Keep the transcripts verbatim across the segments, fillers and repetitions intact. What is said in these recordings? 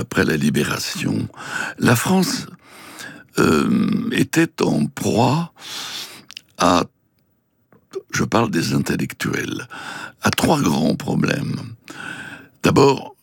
après la Libération, la France euh, était en proie à, je parle des intellectuels, à trois grands problèmes. D'abord,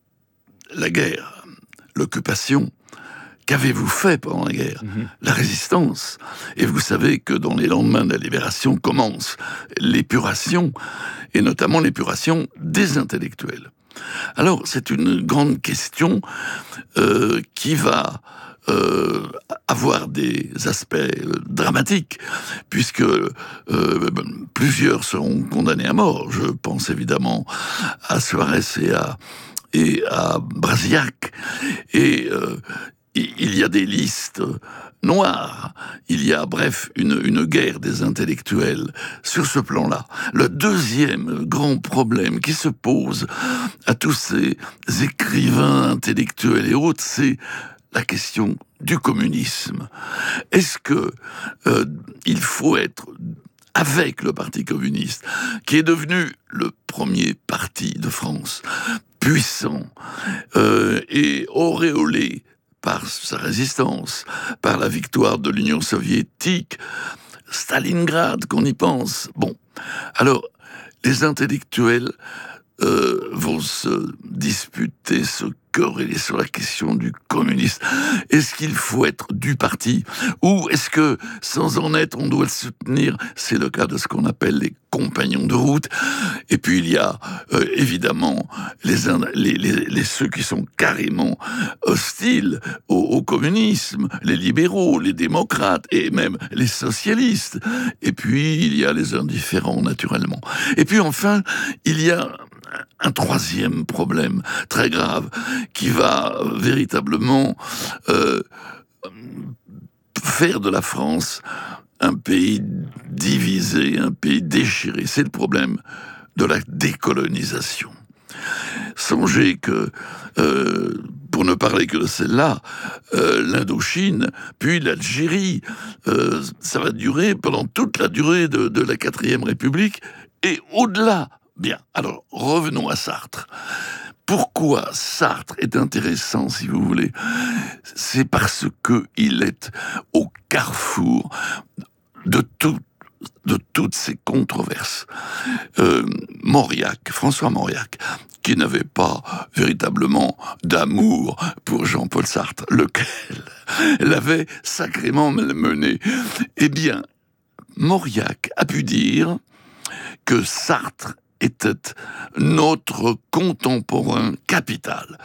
la guerre, l'occupation. Qu'avez-vous fait pendant la guerre ? Mmh. La résistance. Et vous savez que dans les lendemains de la Libération commence l'épuration, et notamment l'épuration des intellectuels. Alors, c'est une grande question euh, qui va euh, avoir des aspects dramatiques, puisque euh, plusieurs seront condamnés à mort. Je pense évidemment à Suarez et à, et à Brasillac. Et euh, il y a des listes noires. Il y a, bref, une, une guerre des intellectuels sur ce plan-là. Le deuxième grand problème qui se pose à tous ces écrivains intellectuels et autres, c'est la question du communisme. Est-ce que euh, il faut être avec le Parti communiste, qui est devenu le premier parti de France, puissant euh, et auréolé par sa résistance, par la victoire de l'Union soviétique, Stalingrad, qu'on y pense. Bon, alors, les intellectuels euh, vont se disputer, se quereller sur la question du communisme. Est-ce qu'il faut être du parti ? Ou est-ce que, sans en être, on doit le soutenir ? C'est le cas de ce qu'on appelle les compagnons de route. Et puis il y a euh, évidemment les, les, les, les ceux qui sont carrément hostiles au, au communisme, les libéraux, les démocrates et même les socialistes. Et puis il y a les indifférents naturellement. Et puis enfin, il y a un troisième problème très grave qui va véritablement euh, faire de la France un pays divisé, un pays déchiré. C'est le problème de la décolonisation. Songez que, euh, pour ne parler que de celle-là, euh, l'Indochine, puis l'Algérie, euh, ça va durer pendant toute la durée de, de la quatrième République et au-delà. Bien, alors revenons à Sartre. Pourquoi Sartre est intéressant, si vous voulez ? C'est parce qu'il est au carrefour de, tout, de toutes ces controverses. Euh, Mauriac, François Mauriac, qui n'avait pas véritablement d'amour pour Jean-Paul Sartre, lequel l'avait sacrément malmené. Eh bien, Mauriac a pu dire que Sartre était notre contemporain capital.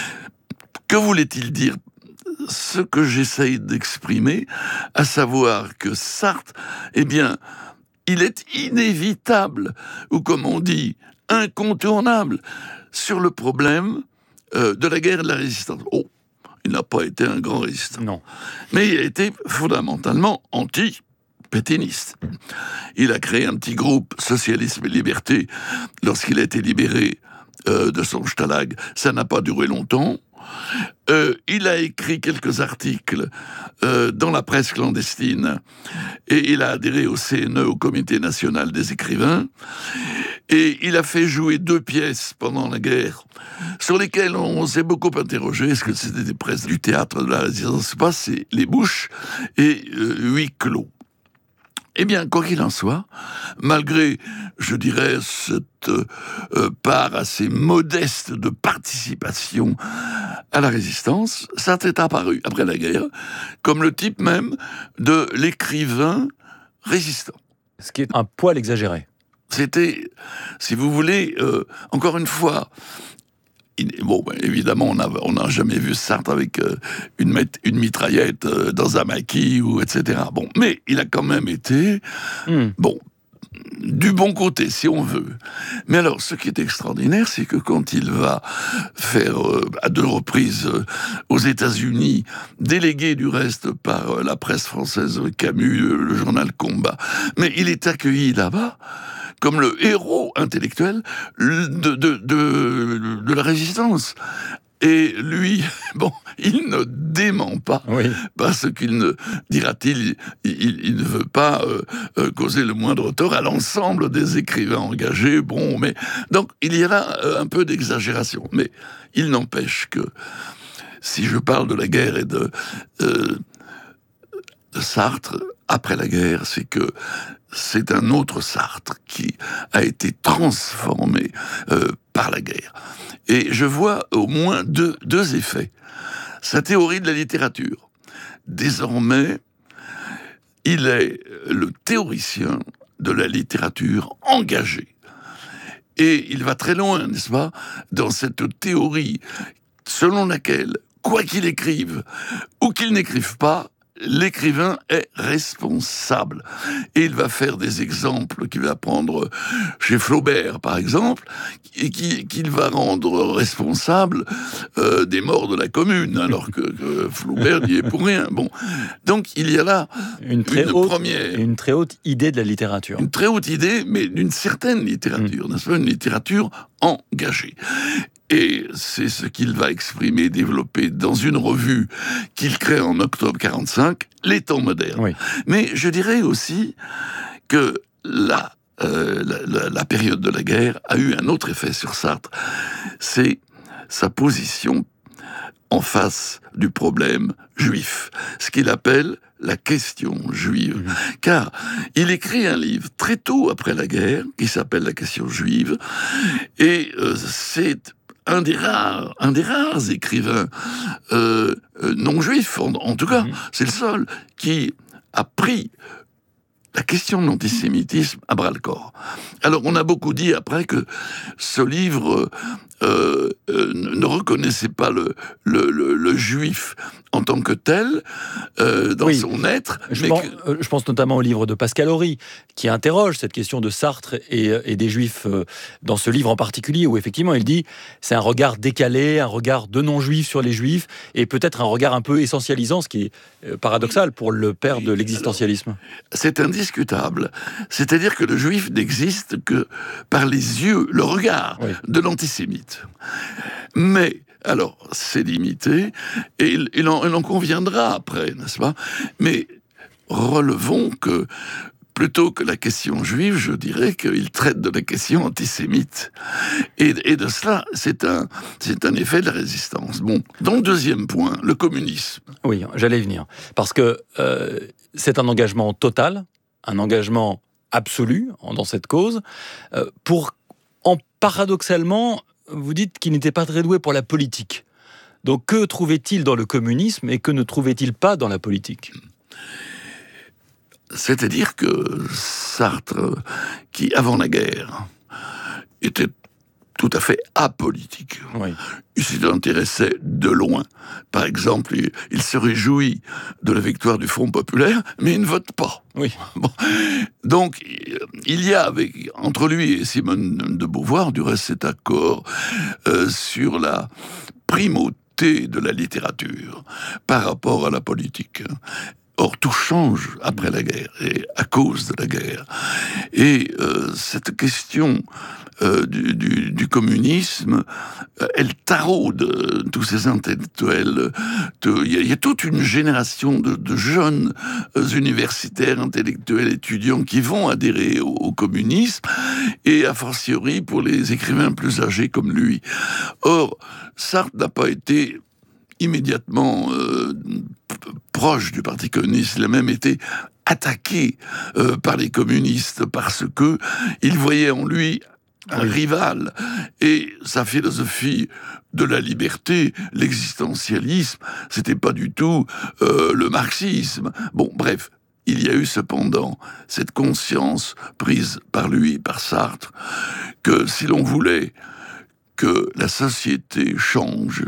Que voulait-il dire ? Ce que j'essaye d'exprimer, à savoir que Sartre, eh bien, il est inévitable, ou comme on dit, incontournable, sur le problème euh, de la guerre et de la résistance. Oh, il n'a pas été un grand résistant. Non. Mais il a été fondamentalement anti pétainiste. Il a créé un petit groupe Socialisme et Liberté lorsqu'il a été libéré euh, de son stalag. Ça n'a pas duré longtemps. Euh, il a écrit quelques articles euh, dans la presse clandestine et il a adhéré au C N E, au Comité national des écrivains, et il a fait jouer deux pièces pendant la guerre sur lesquelles on s'est beaucoup interrogé. Est-ce que c'était des pièces du théâtre de la résistance ? Pas, c'est Les Bouches et euh, Huis clos. Eh bien, quoi qu'il en soit, malgré, je dirais, cette euh, part assez modeste de participation à la résistance, ça s'est apparu, après la guerre, comme le type même de l'écrivain résistant. Ce qui est un poil exagéré. C'était, si vous voulez, euh, encore une fois, bon, ben, évidemment, on n'a jamais vu Sartre avec euh, une, une mitraillette euh, dans un maquis, ou et cetera. Bon, mais il a quand même été, mmh. bon, du bon côté, si on veut. Mais alors, ce qui est extraordinaire, c'est que quand il va faire, euh, à deux reprises, euh, aux États-Unis, délégué du reste par euh, la presse française, Camus, le, le journal Combat, mais il est accueilli là-bas comme le héros intellectuel de, de, de, de la résistance. Et lui, bon, il ne dément pas, oui. Parce qu'il ne, dira-t-il, il, il ne veut pas euh, euh, causer le moindre tort à l'ensemble des écrivains engagés. Bon, mais donc il y a là euh, un peu d'exagération. Mais il n'empêche que si je parle de la guerre et de, euh, de Sartre, après la guerre, c'est que c'est un autre Sartre qui a été transformé euh, par la guerre. Et je vois au moins deux, deux effets. Sa théorie de la littérature. Désormais, il est le théoricien de la littérature engagée. Et il va très loin, n'est-ce pas, dans cette théorie selon laquelle, quoi qu'il écrive ou qu'il n'écrive pas, l'écrivain est responsable. Et il va faire des exemples qu'il va prendre chez Flaubert, par exemple, et qui, qu'il va rendre responsable euh, des morts de la Commune, alors que, que Flaubert n'y est pour rien. Bon, donc il y a là une très, une haute, première... une très haute idée de la littérature. Une très haute idée, mais d'une certaine littérature, mmh. n'est-ce pas, une littérature engagée. Et c'est ce qu'il va exprimer, développer dans une revue qu'il crée en octobre quarante-cinq, Les Temps modernes. Oui. Mais je dirais aussi que la, euh, la, la, la période de la guerre a eu un autre effet sur Sartre. C'est sa position en face du problème juif, ce qu'il appelle la question juive. Mmh. Car il écrit un livre très tôt après la guerre qui s'appelle La question juive, et euh, c'est un des rares, un des rares écrivains euh, non juifs, en, en tout cas, mmh. c'est le seul qui a pris la question de l'antisémitisme à bras-le-corps. Alors, on a beaucoup dit après que ce livre euh, euh, ne reconnaissait pas le, le, le, le juif en tant que tel, euh, dans oui, son être. Je, mais pense, que... je pense notamment au livre de Pascal Horry, qui interroge cette question de Sartre et, et des juifs euh, dans ce livre en particulier, où effectivement il dit c'est un regard décalé, un regard de non-juifs sur les juifs, et peut-être un regard un peu essentialisant, ce qui est euh, paradoxal pour le père de l'existentialisme. Alors, c'est indiscutable. C'est-à-dire que le juif n'existe que par les yeux, le regard oui. de l'antisémite. Mais alors, c'est limité, et il, il, en, il en conviendra après, n'est-ce pas ? Mais relevons que, plutôt que la question juive, je dirais qu'il traite de la question antisémite. Et, et de cela, c'est un, c'est un effet de la résistance. Bon, dans le deuxième point, le communisme. Oui, j'allais y venir. Parce que euh, c'est un engagement total, un engagement absolu dans cette cause, euh, pour, en paradoxalement... Vous dites qu'il n'était pas très doué pour la politique. Donc que trouvait-il dans le communisme et que ne trouvait-il pas dans la politique ? C'est-à-dire que Sartre, qui avant la guerre était tout à fait apolitique, oui. il s'y intéressait de loin. Par exemple, il, il se réjouit de la victoire du Front populaire, mais il ne vote pas. Oui. Bon. Donc, il y a avec, entre lui et Simone de Beauvoir, du reste, cet accord euh, sur la primauté de la littérature par rapport à la politique. Or, tout change après la guerre, et à cause de la guerre. Et euh, cette question euh, du, du, du communisme, euh, elle taraude euh, tous ces intellectuels. Il y, y a toute une génération de, de jeunes euh, universitaires, intellectuels, étudiants qui vont adhérer au, au communisme, et a fortiori pour les écrivains plus âgés comme lui. Or, Sartre n'a pas été immédiatement euh, proche du Parti communiste. Il a même été attaqué euh, par les communistes parce que il voyait en lui un oui. rival. Et sa philosophie de la liberté, l'existentialisme, c'était pas du tout euh, le marxisme. Bon, bref. Il y a eu cependant cette conscience prise par lui, par Sartre, que si l'on voulait que la société change,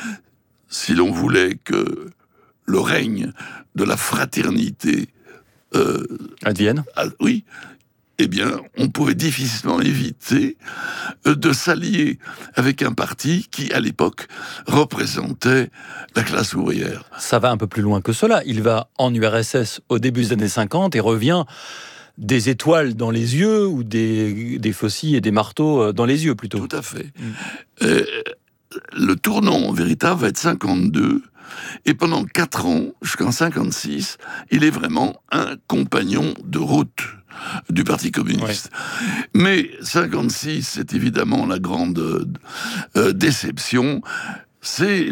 si l'on voulait que le règne de la fraternité euh, advienne, ah, oui, eh bien, on pouvait difficilement éviter euh, de s'allier avec un parti qui, à l'époque, représentait la classe ouvrière. Ça va un peu plus loin que cela. Il va en U R S S au début des années cinquante et revient des étoiles dans les yeux ou des, des faucilles et des marteaux dans les yeux, plutôt. Tout à fait. Mmh. Euh, le tournant véritable va être cinquante-deux, et pendant quatre ans, jusqu'en cinquante-six, il est vraiment un compagnon de route du Parti communiste. Ouais. Mais cinquante-six, c'est évidemment la grande euh, déception. C'est